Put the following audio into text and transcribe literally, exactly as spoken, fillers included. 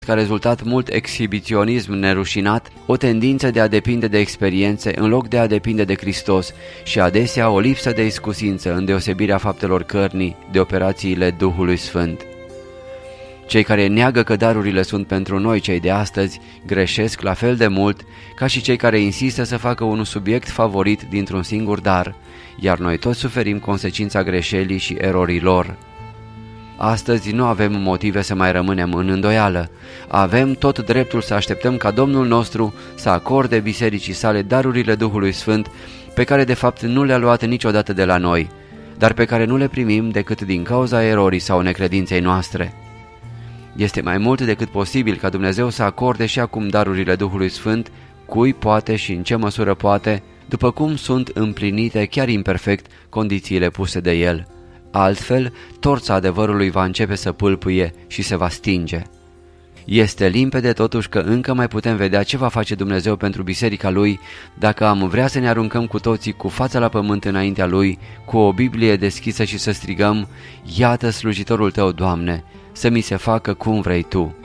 ca rezultat mult exhibiționism nerușinat, o tendință de a depinde de experiențe în loc de a depinde de Hristos și adesea o lipsă de iscusință în deosebirea faptelor cărnii de operațiile Duhului Sfânt. Cei care neagă că darurile sunt pentru noi cei de astăzi greșesc la fel de mult ca și cei care insistă să facă un subiect favorit dintr-un singur dar, iar noi toți suferim consecința greșelii și erorii lor. Astăzi nu avem motive să mai rămânem în îndoială. Avem tot dreptul să așteptăm ca Domnul nostru să acorde bisericii sale darurile Duhului Sfânt, pe care de fapt nu le-a luat niciodată de la noi, dar pe care nu le primim decât din cauza erorii sau necredinței noastre. Este mai mult decât posibil ca Dumnezeu să acorde și acum darurile Duhului Sfânt, cui poate și în ce măsură poate, după cum sunt împlinite chiar imperfect condițiile puse de El. Altfel, torța adevărului va începe să pâlpâie și se va stinge. Este limpede totuși că încă mai putem vedea ce va face Dumnezeu pentru biserica Lui dacă am vrea să ne aruncăm cu toții cu fața la pământ înaintea Lui, cu o Biblie deschisă și să strigăm: Iată slujitorul Tău, Doamne, să mi se facă cum vrei Tu.